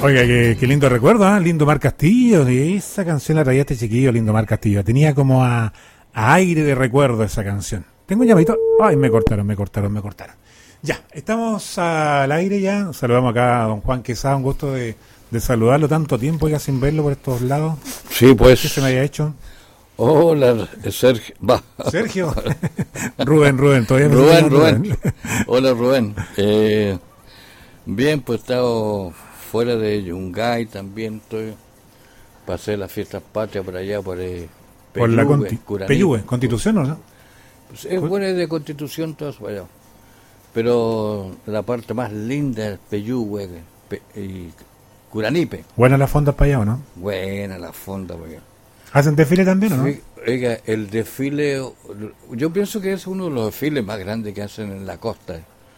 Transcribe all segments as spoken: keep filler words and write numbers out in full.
Oiga, qué, qué lindo recuerdo, ¿eh? Lindomar Castillo. Y esa canción la traía este chiquillo, Lindomar Castillo. Tenía como a, a aire de recuerdo esa canción. Tengo un llamadito. Ay, me cortaron, me cortaron, me cortaron. Ya, estamos al aire ya. Saludamos acá a don Juan Quesada. Un gusto de, de saludarlo tanto tiempo ya sin verlo por estos lados. Sí, pues. ¿Qué se me haya hecho? Hola, Sergio. Va. Sergio. Rubén, Rubén, todavía me Rubén, Rubén. Hola, Rubén. Eh, bien, pues he estado fuera de Yungay también. Estoy, pasé las fiestas patrias por allá, por eh, Por la conti- Peyúgue, Constitución, ¿o no? Pues es buena de Constitución, todo eso allá. Pero la parte más linda es Peyúgue Pe- y Curanipe. Buena la fonda para allá, ¿o no? Buena la fonda para allá. ¿Hacen desfile también, o no? Sí, oiga, el desfile, yo pienso que es uno de los desfiles más grandes que hacen en la costa,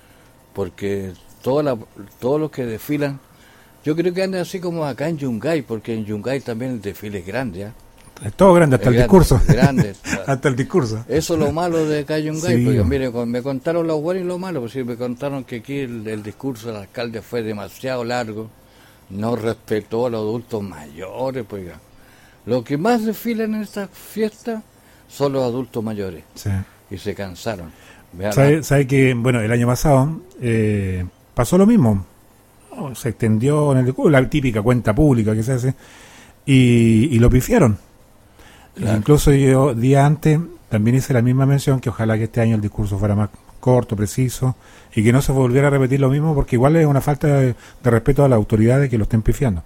porque toda la, todos los que desfilan, yo creo que andan así como acá en Yungay, porque en Yungay también el desfile es grande, ¿ya? Es todo grande, hasta Es el grande, discurso. grande. Hasta el discurso. Eso es lo malo de acá en Yungay, Sí. porque mire, con- me contaron lo bueno y lo malo, pues sí, me contaron que aquí el, el discurso del alcalde fue demasiado largo, no respetó a los adultos mayores, pues ya. Lo que más desfilan en estas fiestas son los adultos mayores. Sí. Y se cansaron. Vean, ¿Sabe, sabe que, bueno, el año pasado eh, pasó lo mismo? Oh, se extendió en el, la típica cuenta pública que se hace y, y lo pifiaron. Claro. Incluso yo, día antes, también hice la misma mención que ojalá que este año el discurso fuera más corto, preciso y que no se volviera a repetir lo mismo, porque igual es una falta de, de respeto a las autoridades que lo estén pifiando.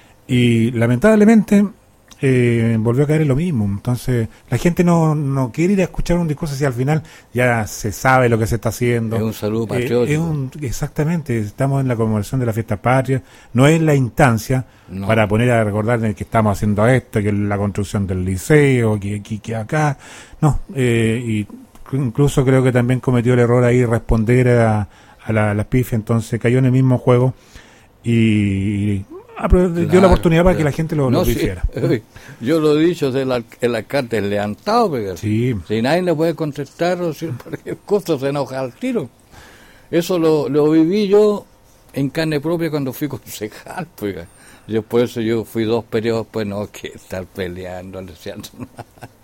Y lamentablemente eh, volvió a caer en lo mismo. Entonces la gente no, no quiere ir a escuchar un discurso si al final ya se sabe lo que se está haciendo. Es un saludo Eh, patriótico. es un- exactamente, estamos en la conmemoración de la fiesta patria, no es la instancia No. para poner a recordar de que estamos haciendo esto, que es la construcción del liceo, que aquí, que acá, no, eh, y incluso creo que también cometió el error ahí responder a, a la, a las pifias, entonces cayó en el mismo juego y apro- dio Claro, la oportunidad para claro. que la gente lo, No, lo sí, pifiara. yo lo he dicho, el, al- el alcalde es levantado, porque Sí. si nadie le puede contestar o decir cualquier cosa, se enoja al tiro. Eso lo, lo viví yo en carne propia cuando fui concejal, pues. Yo por eso yo fui dos periodos, pues no, que estar peleando, deseando nada.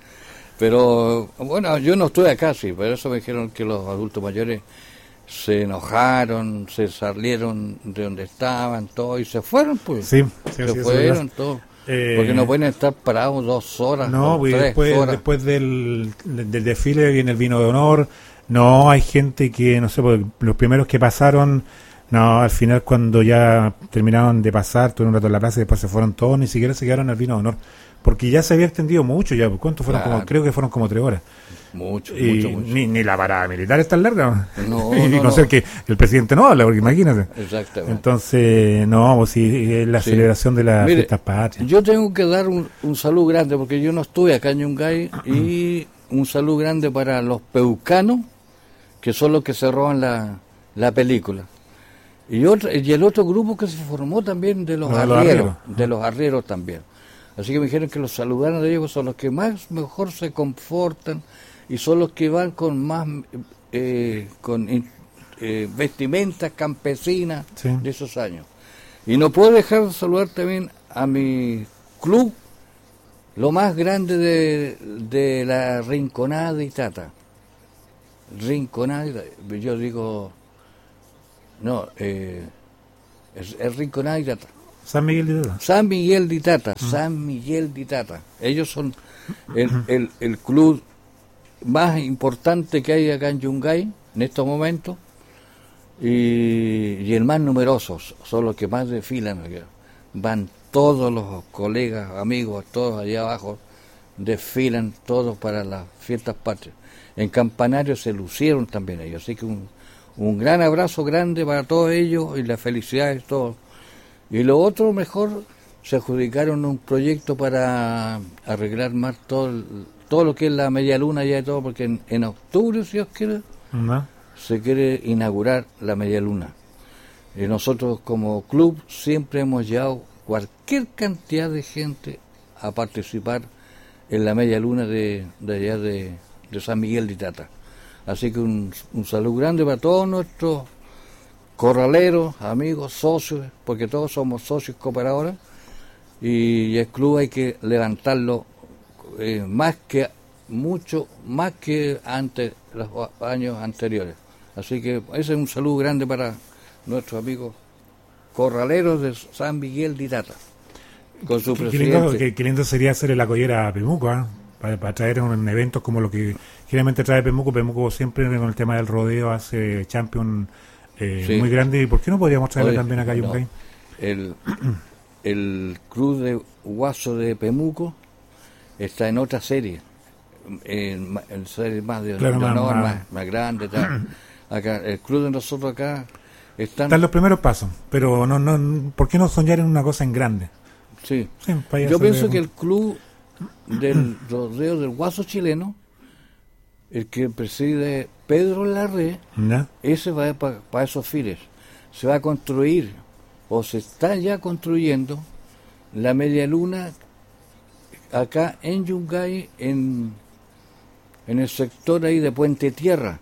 Pero bueno, yo no estuve acá, sí, por eso me dijeron que los adultos mayores se enojaron, se salieron de donde estaban, todo, y se fueron, pues. Sí, sí, se sí, eso es fueron, verdad. todo. Eh, Porque no pueden estar parados dos horas, No, o pues tres después, horas. después del, del desfile viene el vino de honor. No, hay gente que, no sé, pues, los primeros que pasaron, no, al final cuando ya terminaron de pasar, tuvieron un rato en la plaza y después se fueron todos, ni siquiera se quedaron al vino de honor. Porque ya se había extendido mucho, ya, ¿cuánto fueron? Claro. Como, creo que fueron como tres horas. Mucho, Y mucho, mucho. Ni, ni la parada militar es tan larga. No, y no, no, no. ser que el presidente no habla, porque imagínate. Exactamente. Entonces, no, pues sí, es la Sí. celebración de la Mire, fiesta patria. Yo tengo que dar un, un saludo grande, porque yo no estuve acá en Yungay, y un saludo grande para los peucanos, que son los que se roban la, la película. Y, otro, y el otro grupo que se formó también de los Ah, los arrieros, arrieros. de los arrieros también. Así que me dijeron que los saludaron de ellos, son los que más mejor se comportan y son los que van con más eh, con eh, vestimentas campesinas Sí. de esos años. Y no puedo dejar de saludar también a mi club, lo más grande de, de la Rinconada de Itata. Rinconada, de- yo digo, no, eh, es, es Rinconada de Itata. San Miguel de Itata. San Miguel de Itata, San Miguel de Itata. Ellos son el, el, el club más importante que hay acá en Yungay en estos momentos y, y el más numeroso, son los que más desfilan. Van todos los colegas, amigos, todos allá abajo, desfilan todos para las fiestas patrias. En Campanario se lucieron también ellos, así que un, un gran abrazo grande para todos ellos y las felicidades todos. Y lo otro, mejor, se adjudicaron un proyecto para arreglar más todo, el- todo lo que es la media luna ya y todo, porque en, en octubre, si Dios quiere, ¿No? se quiere inaugurar la media luna. Y nosotros como club siempre hemos llevado cualquier cantidad de gente a participar en la media luna de, de allá de, de San Miguel de Itata. Así que un, un saludo grande para todos nuestros corraleros, amigos, socios, porque todos somos socios cooperadores, y el club hay que levantarlo eh, más que mucho más que antes los años anteriores. Así que ese es un saludo grande para nuestros amigos corraleros de San Miguel de Itata, con su qué, presidente. Qué lindo, qué, qué lindo sería hacer la collera a Pemuco, ¿eh? para, para traer un eventos como lo que generalmente trae Pemuco. Pemuco siempre con el tema del rodeo hace champion eh, sí. muy grande. ¿Y por qué no podríamos traerlo Oye, también acá a Yungay? No, el, el Club de Guaso de Pemuco está en otra serie, en, en serie más de, claro, de más, honor, más, más, más grande. Tal. Acá, el club de nosotros acá están... están los primeros pasos, pero no, no, ¿por qué no soñar en una cosa en grande? Sí, sí yo pienso de... que el club del rodeo del Guaso chileno, el que preside Pedro Larré, ¿no? Ese va para pa esos fines. Se va a construir, o se está ya construyendo, la media luna acá en Yungay, en, en el sector ahí de Puente Tierra,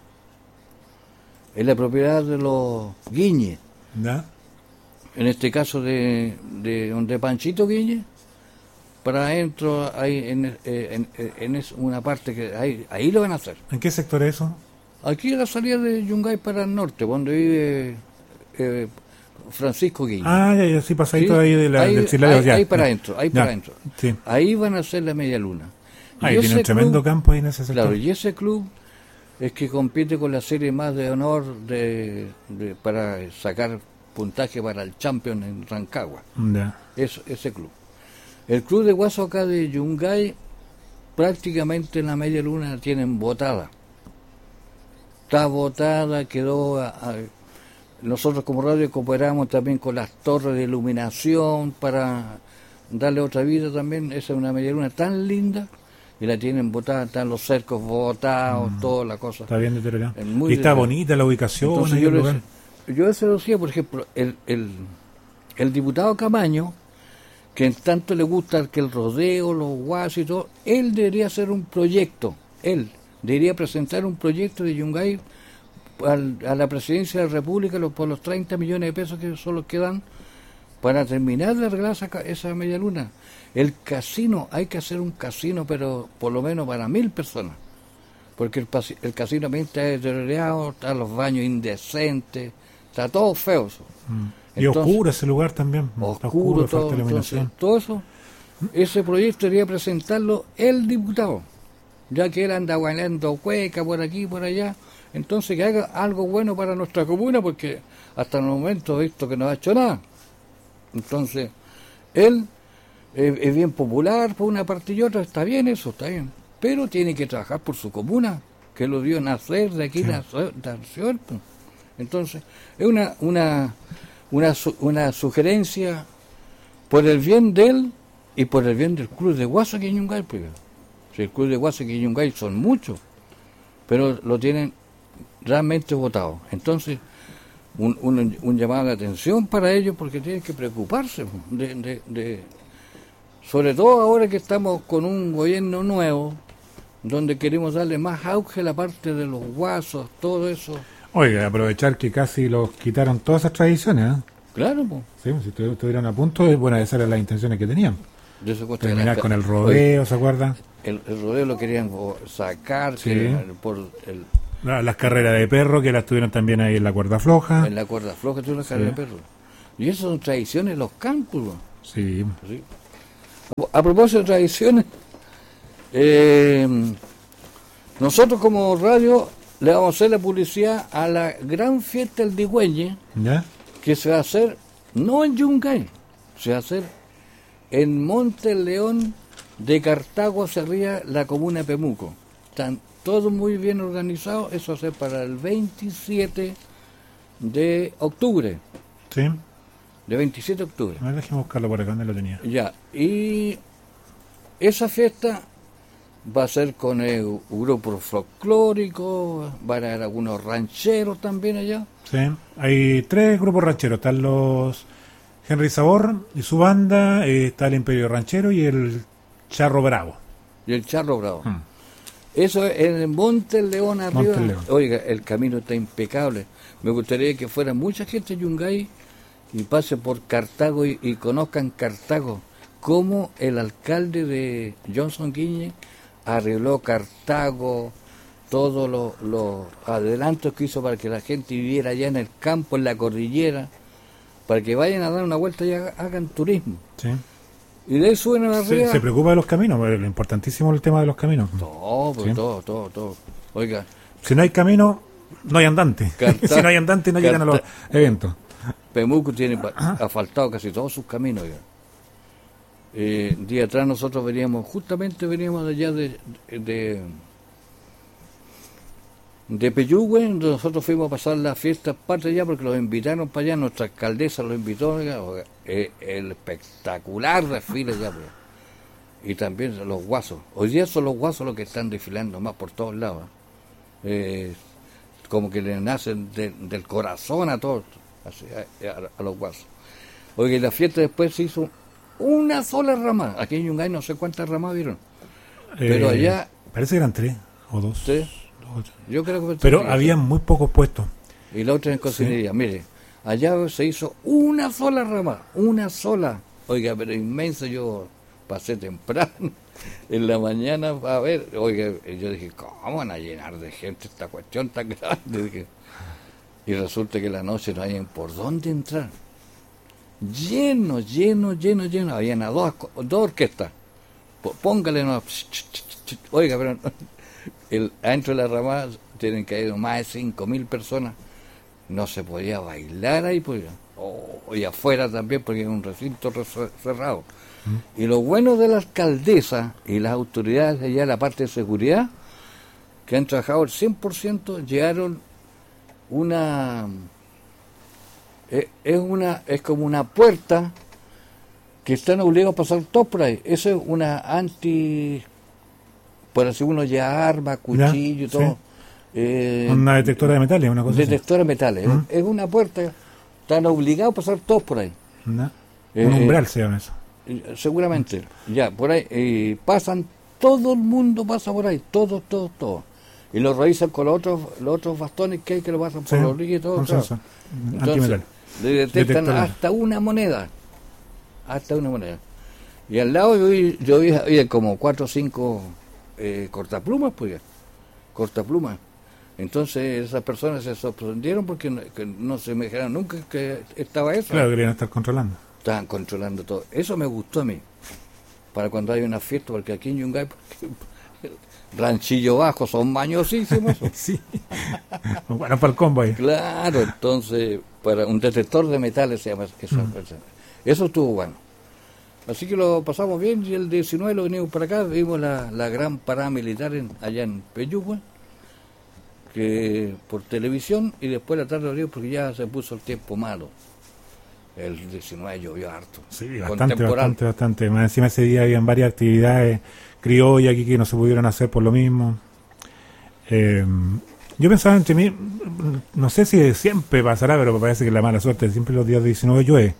en la propiedad de los Guiñe, ¿no? En este caso de, de donde Panchito Guiñe, para adentro, ahí en, en, en, en es una parte que ahí, ahí lo van a hacer. ¿En qué sector es eso? Aquí en la salida de Yungay para el norte, donde vive eh, Francisco Guiñe. Ah, ya, ya, sí, pasadito ¿sí? ahí, de la, ahí del Chilayo, ahí, ya. Ahí para adentro, ahí ya, para adentro. Sí. Ahí van a hacer la media luna. Ahí tiene un tremendo club, campo ahí en ese sector. Claro, y ese club es que compite con la serie más de honor de, de para sacar puntaje para el Champion en Rancagua. Ya. Es, ese club. El club de Guaso acá de Yungay, prácticamente en la media luna la tienen botada. Está botada, quedó... A, a, nosotros como radio cooperamos también con las torres de iluminación para darle otra vida también. Esa es una media luna tan linda y la tienen botada, están los cercos botados, mm. toda la cosa. Está bien deteriorada. Y está bonita la ubicación. Entonces, yo, les, yo se lo decía, por ejemplo, el, el, el diputado Camaño, que en tanto le gusta que el rodeo, los guasos y todo, él debería hacer un proyecto, él debería presentar un proyecto de Yungay al, a la presidencia de la República los, por los treinta millones de pesos que son los que dan para terminar de arreglar esa, esa media luna. El casino, hay que hacer un casino, pero por lo menos para mil personas, porque el, el casino también está deteriorado, están los baños indecentes, está todo feo eso. Mm. Y entonces, oscuro ese lugar también. Oscuro, oscuro todo, falta iluminación. Entonces, todo eso, ese proyecto debería presentarlo el diputado, ya que él anda bailando cueca por aquí y por allá. Entonces que haga algo bueno para nuestra comuna, porque hasta el momento he visto que no ha hecho nada. Entonces, él eh, es bien popular por una parte y otra, está bien eso, está bien, pero tiene que trabajar por su comuna, que lo dio nacer, de aquí sí. nació, nació. Entonces, es una... una Una, una sugerencia por el bien de él y por el bien del club de Guaso aquí en Yungay. Pues. Si el club de Guaso aquí en Yungay son muchos, pero lo tienen realmente votado. Entonces, un, un, un llamado de atención para ellos, porque tienen que preocuparse de, de, de, sobre todo ahora que estamos con un gobierno nuevo, donde queremos darle más auge a la parte de los guasos, todo eso. Oiga, aprovechar que casi los quitaron todas esas tradiciones, ¿eh? Claro, pues. Sí, si estuvieran a punto, bueno, esas eran las intenciones que tenían. Terminar con el rodeo, oye, ¿se acuerdan? El, el rodeo lo querían sacar, sí. que, por el... La, las carreras de perro, que las tuvieron también ahí en la cuerda floja. En la cuerda floja tuvieron las sí. carreras de perro. Y esas son tradiciones de los campos. Sí. sí. A propósito de tradiciones, eh, nosotros como radio le vamos a hacer la publicidad a la gran fiesta del Digüeñe, ¿ya? Que se va a hacer no en Yungay, se va a hacer en Monte León de Cartago hacia arriba, la comuna de Pemuco. Están todos muy bien organizados, eso va a ser para el veintisiete de octubre. Sí. De veintisiete de octubre. A ver, déjeme buscarlo por acá, donde lo tenía. Ya, y esa fiesta va a ser con el grupo folclórico, van a haber algunos rancheros también allá. Sí, hay tres grupos rancheros, están los Henry Sabor y su banda, eh, está el Imperio Ranchero y el Charro Bravo. Y el Charro Bravo. Hmm. Eso es en Monte León arriba. Monte León. Oiga, el camino está impecable, Me gustaría que fuera mucha gente de Yungay y pase por Cartago y, y conozcan Cartago, cómo el alcalde de Johnson Guiñe arregló Cartago, todos los, los adelantos que hizo para que la gente viviera allá en el campo, en la cordillera, para que vayan a dar una vuelta y hagan turismo. Sí. Y de ahí suben a la Se, se preocupa de los caminos, lo importantísimo es el tema de los caminos. Todo, pues, Sí. todo, todo, todo. Oiga, Si no hay camino, no hay andante. Carta- Si no hay andante, no llegan a los Carta- eventos. Pemuco tiene pa- asfaltado casi todos sus caminos. Ya. Eh, día atrás nosotros veníamos, justamente veníamos de allá de, de, de Peyúgue, donde nosotros fuimos a pasar las fiestas patrias allá porque los invitaron para allá, nuestra alcaldesa los invitó, oiga, oiga, eh, el espectacular desfile allá. Pues. Y también los guasos. Hoy día son los guasos los que están desfilando más por todos lados. Eh, como que le nacen de, del corazón a todos, así, a, a, a los guasos. Oiga, y la fiesta después se hizo una sola rama. Aquí en Yungay no sé cuántas ramas vieron. Pero Eh, allá, Parece que eran tres o dos. ¿sí? dos. Yo creo que... Pero sí, había muy pocos puestos. Y la otra en cocinería. Mire, allá se hizo una sola rama, una sola. Oiga, pero inmenso, yo pasé temprano en la mañana a ver. Oiga, y yo dije, ¿cómo van a llenar de gente esta cuestión tan grande? Dije, y resulta que la noche no hay por dónde entrar. Lleno, lleno, lleno, lleno. Habían a dos, dos orquestas. P- Póngale una... Oiga, pero el, adentro de la rama tienen que ir más de cinco mil personas. No se podía bailar ahí, pues. Oh, y afuera también, porque es un recinto re- cerrado. ¿Mm? Y lo bueno de la alcaldesa y las autoridades de allá de la parte de seguridad, que han trabajado el cien por ciento, llegaron una... Es, es una es como una puerta que están obligados a pasar todos por ahí. Eso es una anti... Por así uno ya arma, cuchillo y todo. Sí. Eh, Una detectora de metales, una cosa detectora de metales. ¿Mm? Es una puerta, están obligados a pasar todos por ahí. así. Una- Eh, un umbral se llama eso. Eh, Seguramente, ya, por ahí eh, pasan, todo el mundo pasa por ahí, todo, todo, todo. Y lo revisan con los otros, los otros bastones que hay que lo pasan por Sí, los orillas y todo. con claro. sensor. Entonces, Antimetal. le detectan Detector. hasta una moneda, hasta una moneda. Y al lado yo vi, yo vi había como cuatro o cinco eh, cortaplumas, pues ya, cortaplumas. Entonces esas personas se sorprendieron porque no, que no se me dijeron nunca que estaba eso. Claro, querían estar controlando. Estaban controlando todo. Eso me gustó a mí. Para cuando hay una fiesta, porque aquí en Yungay, Ranchillo Bajo, son mañosísimos. Sí. Bueno, para el combo ahí. Claro, entonces, para un detector de metales se llama esa Mm. cosa. Eso estuvo bueno. Así que lo pasamos bien y el diecinueve lo venimos para acá, vimos la, la gran parada militar en, allá en Peyúgue, que por televisión, y después la tarde lo vimos porque ya se puso el tiempo malo. El diecinueve llovió harto. Sí, con bastante, temporal. bastante, bastante. Más encima ese día habían varias actividades criollas aquí que no se pudieron hacer por lo mismo. Eh, yo pensaba entre mí, no sé si siempre pasará, pero me parece que la mala suerte, siempre los días diecinueve llueve.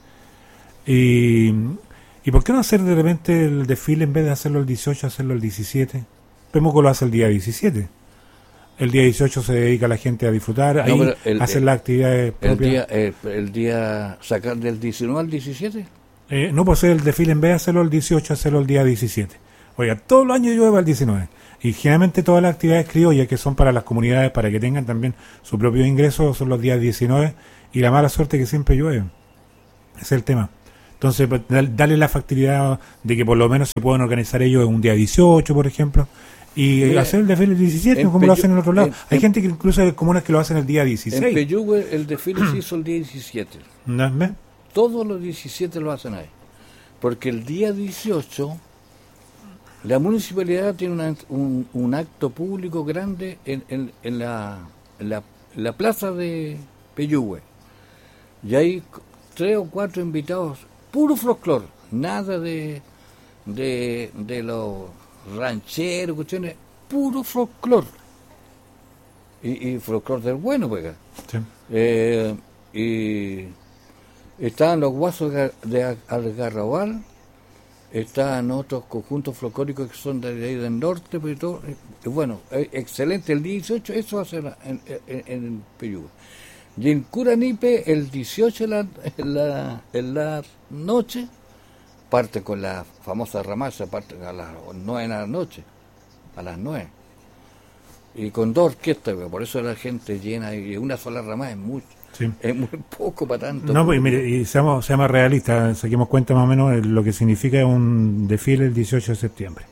Y, ¿y por qué no hacer de repente el desfile en vez de hacerlo el dieciocho, hacerlo el diecisiete? Pemuco lo hace el día diecisiete. El día dieciocho se dedica a la gente a disfrutar, ahí pero el- hacer el- las actividades El propias. día, eh, el día, sacar del diecinueve al diecisiete. Eh, no puede ser el desfile en vez de hacerlo el dieciocho, hacerlo el día diecisiete. Oiga, todos los años llueve el diecinueve. Y generalmente todas las actividades criollas que son para las comunidades, para que tengan también su propio ingreso, son los días diecinueve. Y la mala suerte que siempre llueve. Ese es el tema. Entonces, pues, dal- darle la factibilidad de que por lo menos se puedan organizar ellos en un día dieciocho, por ejemplo. Y Mira, hacer el desfile el diecisiete, en como lo Peyu- hacen en otro lado. en- Hay en- gente que incluso hay comunas que lo hacen el día En dieciséis. Peyúgue el desfile se hizo el día diecisiete. ¿No ves? Todos los diecisiete lo hacen ahí. Porque el día dieciocho la municipalidad tiene una- un, un acto público grande en, en- en la, en la, en la plaza de Peyúgue. Y hay c- tres o cuatro invitados, puro folclor, nada de, de, de los rancheros, cuestiones, puro folclor. Y, y folclor del bueno, pues. Sí. Eh, y estaban los guasos de de Algarrobal, estaban otros conjuntos folclóricos que son de ahí del norte, pero y todo, y bueno, eh, excelente, el dieciocho eso va a ser en, en, en Peyúgue. Y en Curanipe, el dieciocho en la, en la, en la noche, parte con la famosa ramaza, parte a las nueve de la noche, a las nueve. Y con dos orquestas, por eso la gente llena, y una sola rama es mucho. Sí. Es muy poco para tanto. No, pues, mire, y seamos, seamos realistas, saquemos cuenta más o menos de lo que significa un desfile el dieciocho de septiembre.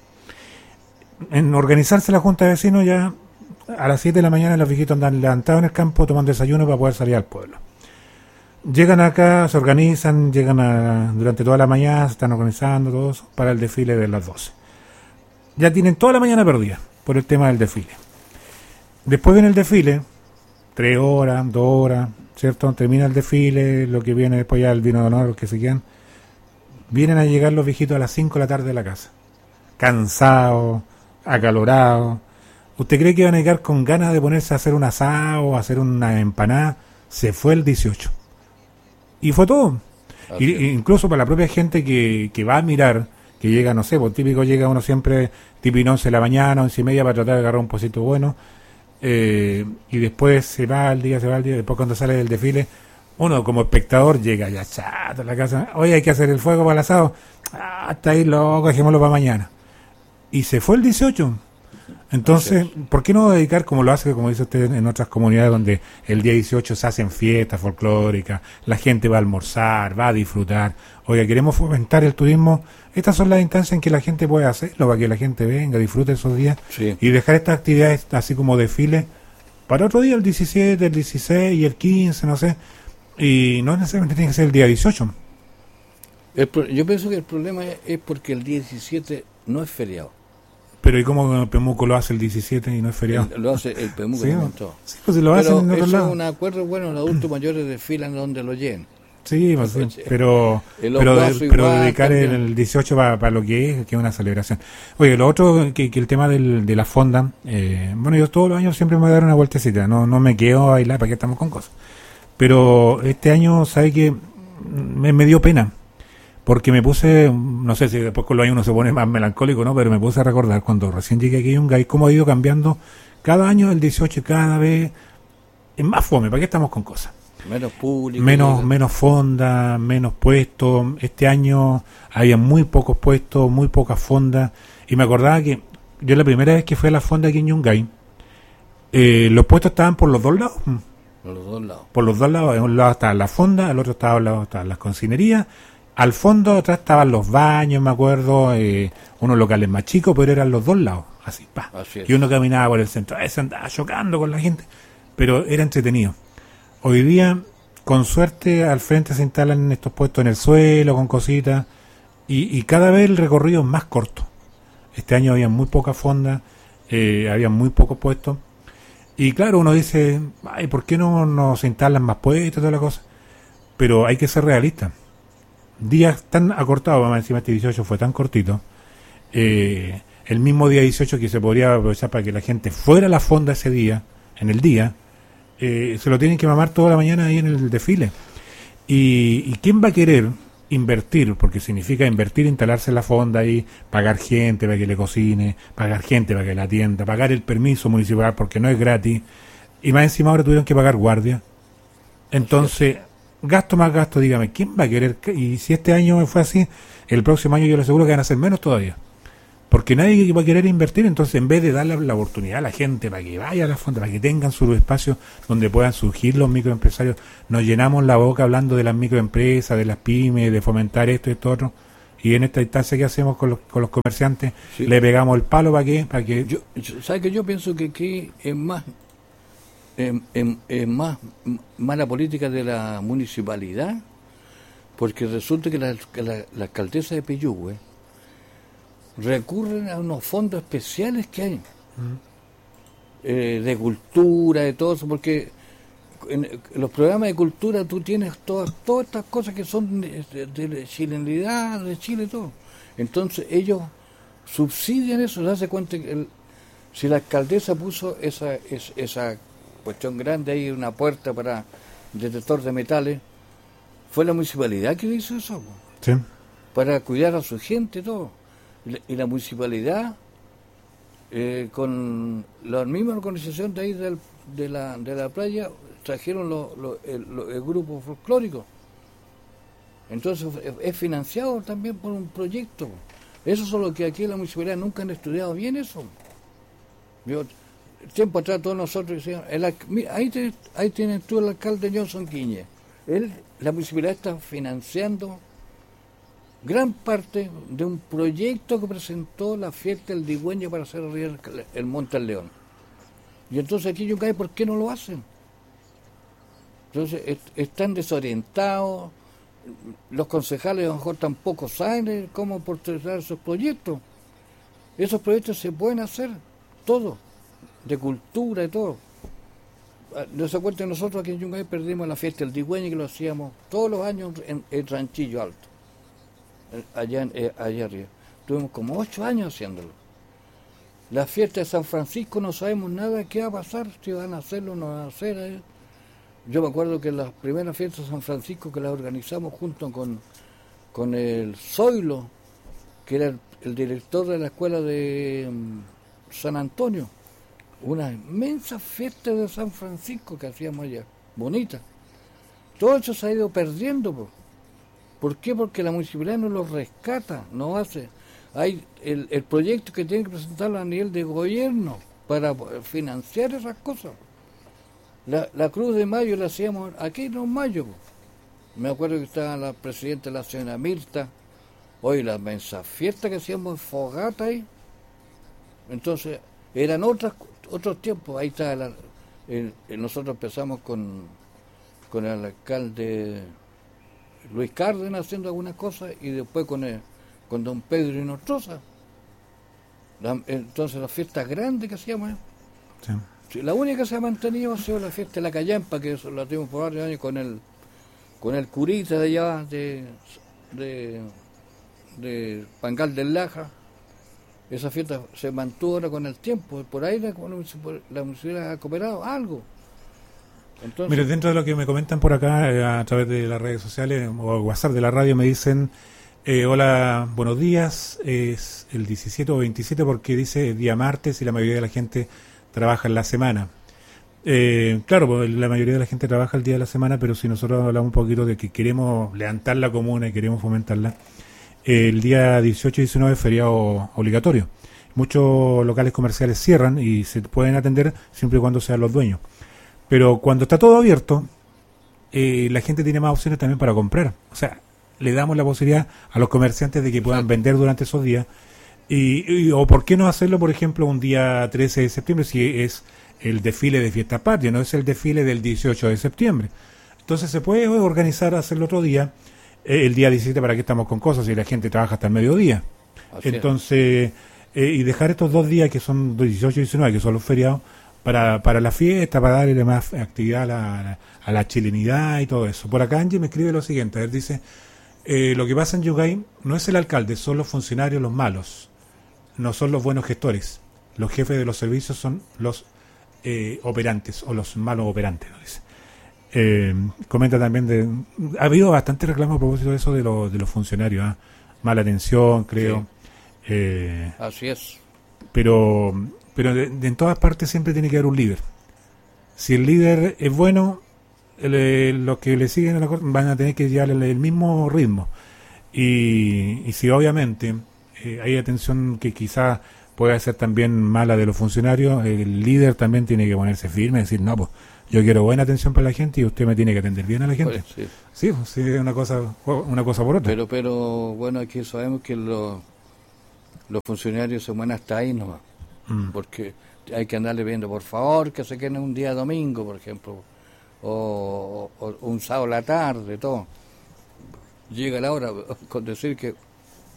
En organizarse la Junta de Vecinos ya a las siete de la mañana los viejitos andan levantados en el campo tomando desayuno para poder salir al pueblo. Llegan acá, se organizan, llegan a, durante toda la mañana, se están organizando todos para el desfile de las doce. Ya tienen toda la mañana perdida por el tema del desfile. Después viene el desfile, tres horas, dos horas, ¿cierto? Termina el desfile, lo que viene después ya el vino de honor, los que se quedan. Vienen a llegar los viejitos a las cinco de la tarde de la casa, cansados, acalorados. ¿Usted cree que iban a llegar con ganas de ponerse a hacer un asado, a hacer una empanada? Se fue el dieciocho. Y fue todo. Y, incluso para la propia gente que, que va a mirar, que llega, no sé, por típico llega uno siempre, tipo once de la mañana, once y media, para tratar de agarrar un pocito bueno. Eh, y después se va al día, se va al día, después cuando sale del desfile, uno como espectador llega ya chato a la casa, oye, hay que hacer el fuego para el asado, ah, está ahí, loco, dejémoslo para mañana. Y se fue el dieciocho. Entonces, ¿por qué no dedicar, como lo hace, como dice usted, en otras comunidades donde el día dieciocho se hacen fiestas folclóricas, la gente va a almorzar, va a disfrutar? Oiga, queremos fomentar el turismo. Estas son las instancias en que la gente puede hacerlo, para que la gente venga, disfrute esos días, sí. Y dejar estas actividades así como desfiles para otro día, el diecisiete, el dieciséis y el quince, no sé. Y no necesariamente tiene que ser el día dieciocho. El pro- yo pienso que el problema es, es porque el diecisiete no es feriado. Pero ¿y cómo Pemuco lo hace el diecisiete y no es feriado? El, lo hace el Pemuco, sí, también todo. Sí, pues si lo hacen en otro lado. Es un acuerdo, bueno, los adultos mayores desfilan donde lo lleven. Sí, pues, sí, pero pero, de, pero dedicar el, el dieciocho para, para lo que es, que es una celebración. Oye, lo otro, que, que el tema del, de la fonda, eh, bueno, yo todos los años siempre me voy a dar una vueltecita, no no me quedo a bailar, para que estamos con cosas. Pero este año, ¿sabe qué? Me, me dio pena. Porque me puse, no sé si después con los años uno se pone más melancólico, ¿no? Pero me puse a recordar cuando recién llegué aquí a Yungay, cómo ha ido cambiando cada año el dieciocho, cada vez es más fome. ¿Para qué estamos con cosas? Menos público. Menos, menos fondas, menos puestos. Este año había muy pocos puestos, muy pocas fondas. Y me acordaba que yo la primera vez que fui a la fonda aquí en Yungay, eh, los puestos estaban por los dos lados. Por los dos lados. Por los dos lados. En un lado estaba la fonda, al otro estaba al lado estaban las cocinerías. Al fondo atrás estaban los baños, me acuerdo, eh, unos locales más chicos, pero eran los dos lados, así, pa. Así y uno caminaba por el centro, eh, se andaba chocando con la gente, pero era entretenido. Hoy día, con suerte, al frente se instalan estos puestos en el suelo, con cositas, y, y cada vez el recorrido es más corto. Este año había muy pocas fondas, eh, había muy pocos puestos, y claro, uno dice, ay, ¿por qué no, no se instalan más puestos y toda la cosa? Pero hay que ser realista. Días tan acortados, más encima este dieciocho fue tan cortito, eh, el mismo día dieciocho que se podría aprovechar para que la gente fuera a la fonda ese día, en el día, eh, se lo tienen que mamar toda la mañana ahí en el desfile. Y, y ¿quién va a querer invertir? Porque significa invertir, instalarse en la fonda ahí, pagar gente para que le cocine, pagar gente para que la atienda, pagar el permiso municipal porque no es gratis, y más encima ahora tuvieron que pagar guardia. Entonces, gasto más gasto, dígame, ¿quién va a querer? Y si este año fue así, el próximo año yo le aseguro que van a ser menos todavía. Porque nadie va a querer invertir, entonces en vez de darle la oportunidad a la gente para que vaya a la fonda, para que tengan su espacio donde puedan surgir los microempresarios, nos llenamos la boca hablando de las microempresas, de las pymes, de fomentar esto y esto otro, y en esta instancia que hacemos con los, con los comerciantes, sí, le pegamos el palo para que... Para que... Yo, yo, ¿sabe que yo pienso que aquí es más... En, en, en más mala política de la municipalidad, porque resulta que la, que la, la alcaldesa de Peyúgue recurren a unos fondos especiales que hay, uh-huh. eh, de cultura, de todo eso, porque en, en los programas de cultura tú tienes todas todas estas cosas que son de, de, de chilenidad, de Chile y todo. Entonces ellos subsidian eso, se hace cuenta que el, si la alcaldesa puso esa, esa, esa cuestión grande ahí, una puerta para detector de metales, fue la municipalidad que hizo eso, sí, para cuidar a su gente y todo. Y la, y la municipalidad, eh, con la misma organización de ahí del, de, la, de la playa, trajeron lo, lo, el, lo, el grupo folclórico. Entonces es financiado también por un proyecto. Eso es lo que aquí en la municipalidad nunca han estudiado bien eso. Yo, tiempo atrás todos nosotros decíamos, el, mira, ahí, te, ahí tienes tú el alcalde Johnson Quiñe. Él, la municipalidad está financiando gran parte de un proyecto que presentó la fiesta del Digüeño para hacer el, el Monte al León. Y entonces aquí Yungay, ¿por qué no lo hacen? Entonces est están desorientados, los concejales a lo mejor tampoco saben cómo portar esos proyectos. Esos proyectos se pueden hacer, todo, de cultura y todo. No se acuerdan, nosotros aquí en Yungay perdimos la fiesta del Digüeño, que lo hacíamos todos los años en el Ranchillo Alto, allá, en, allá arriba. Tuvimos como ocho años haciéndolo. La fiesta de San Francisco no sabemos nada de qué va a pasar, si van a hacerlo o no van a hacer. Eh. Yo me acuerdo que las primeras fiestas de San Francisco que las organizamos junto con, con el Zoilo, que era el, el director de la escuela de um, San Antonio, una inmensa fiesta de San Francisco que hacíamos allá, bonita. Todo eso se ha ido perdiendo. ¿Por, ¿Por qué? Porque la municipalidad no lo rescata, no hace. Hay el, el proyecto que tiene que presentarlo a nivel de gobierno para financiar esas cosas. La, la Cruz de Mayo la hacíamos aquí en Mayo. Me acuerdo que estaba la presidenta de la señora Mirta. Hoy las mensas fiestas que hacíamos en fogata ahí. Entonces, eran otras, otros tiempos. Ahí está, la, el, el, nosotros empezamos con, con el alcalde Luis Cárdenas haciendo algunas cosas y después con el, con don Pedro Inostroza. La, entonces, las fiestas grandes que hacíamos. ¿eh? Sí. La única que se ha mantenido ha sido la fiesta de la Callampa, que eso la tuvimos por varios años con el con el curita de allá de, de, de Pangal del Laja. Esa fiesta se mantuvo ahora con el tiempo, por ahí la, la municipalidad ha cooperado algo. Entonces, mire, dentro de lo que me comentan por acá eh, a través de las redes sociales o el WhatsApp de la radio me dicen eh, hola, buenos días, es el diecisiete o veintisiete porque dice día martes y la mayoría de la gente trabaja en la semana. Eh, claro, pues la mayoría de la gente trabaja el día de la semana, pero si nosotros hablamos un poquito de que queremos levantar la comuna y queremos fomentarla, eh, el día dieciocho y diecinueve es feriado obligatorio. Muchos locales comerciales cierran y se pueden atender siempre y cuando sean los dueños. Pero cuando está todo abierto, eh, la gente tiene más opciones también para comprar. O sea, le damos la posibilidad a los comerciantes de que puedan vender durante esos días. Y, y, o por qué no hacerlo, por ejemplo, un día trece de septiembre, si es el desfile de Fiesta Patria, no es el desfile del dieciocho de septiembre. Entonces se puede organizar, hacerlo otro día, eh, el día diecisiete, para que estamos con cosas, y la gente trabaja hasta el mediodía. Así Entonces, eh, y dejar estos dos días que son dieciocho y diecinueve, que son los feriados, para, para la fiesta, para darle más actividad a la, a la chilenidad y todo eso. Por acá Angie me escribe lo siguiente, él dice, eh, lo que pasa en Yungay no es el alcalde, son los funcionarios los malos. No son los buenos gestores. Los jefes de los servicios son los eh, operantes o los malos operantes, ¿no? Dice. Eh, comenta también de... Ha habido bastante reclamo a propósito de eso de, lo, de los funcionarios. ¿eh? Mala atención, creo. Sí. Eh, Así es. Pero, pero de, de en todas partes siempre tiene que haber un líder. Si el líder es bueno, el, los que le siguen a la corte van a tener que llevar el, el mismo ritmo. Y, y si obviamente... Eh, hay atención que quizás pueda ser también mala de los funcionarios, el líder también tiene que ponerse firme y decir, no, pues yo quiero buena atención para la gente y usted me tiene que atender bien a la gente. Pues, sí, sí, pues, sí, una cosa una cosa por otra. Pero, pero bueno, aquí sabemos que los, los funcionarios se mueven hasta ahí nomás, mm. porque hay que andarle viendo, por favor, que se queden un día domingo, por ejemplo, o, o, o un sábado a la tarde, todo. Llega la hora con decir que